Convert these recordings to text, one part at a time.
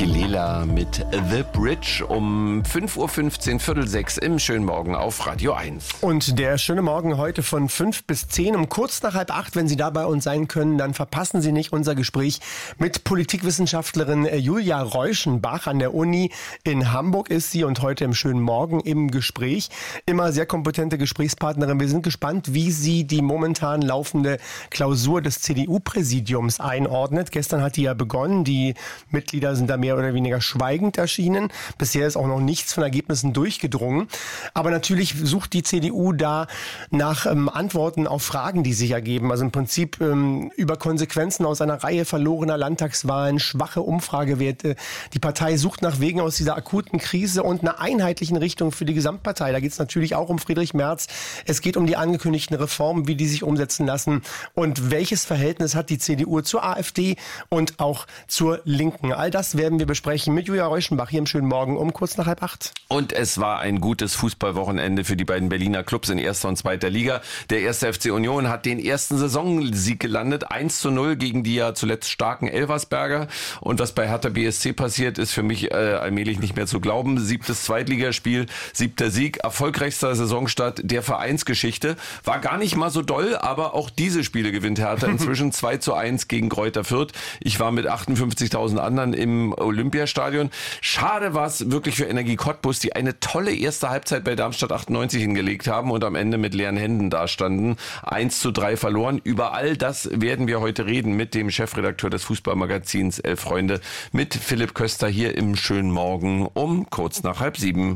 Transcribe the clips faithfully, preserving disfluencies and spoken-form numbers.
Kelela mit The Bridge um fünf Uhr fünfzehn, Viertel sechs im schönen Morgen auf Radio eins. Und der schöne Morgen heute von fünf bis zehn, um kurz nach halb acht, wenn Sie da bei uns sein können, dann verpassen Sie nicht unser Gespräch mit Politikwissenschaftlerin Julia Reuschenbach. An der Uni in Hamburg ist sie und heute im schönen Morgen im Gespräch. Immer sehr kompetente Gesprächspartnerin. Wir sind gespannt, wie sie die momentan laufende Klausur des C D U-Präsidiums einordnet. Gestern hat die ja begonnen. Die Mitglieder sind da mehr oder weniger schweigend erschienen. Bisher ist auch noch nichts von Ergebnissen durchgedrungen. Aber natürlich sucht die C D U da nach ähm, Antworten auf Fragen, die sich ergeben. Also im Prinzip ähm, über Konsequenzen aus einer Reihe verlorener Landtagswahlen, schwache Umfragewerte. Die Partei sucht nach Wegen aus dieser akuten Krise und einer einheitlichen Richtung für die Gesamtpartei. Da geht es natürlich auch um Friedrich Merz. Es geht um die angekündigten Reformen, wie die sich umsetzen lassen und welches Verhältnis hat die C D U zur AfD und auch zur Linken. All das werden wir besprechen mit Julia Reuschenbach hier im schönen Morgen um kurz nach halb acht. Und es war ein gutes Fußballwochenende für die beiden Berliner Clubs in erster und zweiter Liga. Der erste F C Union hat den ersten Saisonsieg gelandet, eins zu null gegen die ja zuletzt starken Elversberger. Und was bei Hertha B S C passiert, ist für mich äh, allmählich nicht mehr zu glauben. Siebtes Zweitligaspiel, siebter Sieg, erfolgreichster Saisonstart der Vereinsgeschichte. War gar nicht mal so doll, aber auch diese Spiele gewinnt Hertha inzwischen zwei zu eins gegen Greuther Fürth. Ich war mit achtundfünfzigtausend anderen im Olympiastadion. Schade war es wirklich für Energie Cottbus, die eine tolle erste Halbzeit bei Darmstadt achtundneunzig hingelegt haben und am Ende mit leeren Händen dastanden. eins zu drei verloren. Über all das werden wir heute reden mit dem Chefredakteur des Fußballmagazins Elf Freunde, mit Philipp Köster hier im schönen Morgen um kurz nach halb sieben.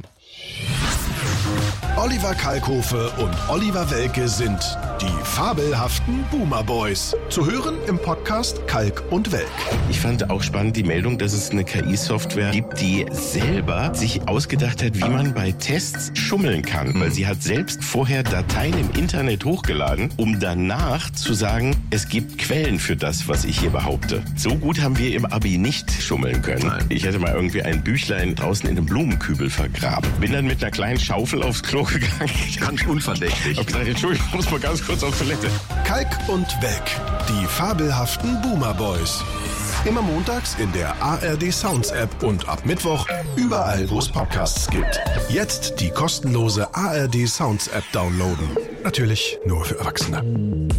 Oliver Kalkofe und Oliver Welke sind die fabelhaften Boomer Boys. Zu hören im Podcast Kalk und Welk. Ich fand auch spannend die Meldung, dass es eine K I-Software gibt, die selber sich ausgedacht hat, wie man bei Tests schummeln kann. Weil sie hat selbst vorher Dateien im Internet hochgeladen, um danach zu sagen, es gibt Quellen für das, was ich hier behaupte. So gut haben wir im Abi nicht schummeln können. Nein. Ich hätte mal irgendwie ein Büchlein draußen in einem Blumenkübel vergraben. Bin dann mit einer kleinen Schaufel aufs Klo gegangen. Ganz unverdächtig. Hab gesagt, Entschuldigung, ich muss mal ganz kurz auf Toilette. Kalk und Welk, die fabelhaften Boomer Boys. Immer montags in der A R D Sounds App und ab Mittwoch überall, wo es Podcasts gibt. Jetzt die kostenlose A R D Sounds App downloaden. Natürlich nur für Erwachsene.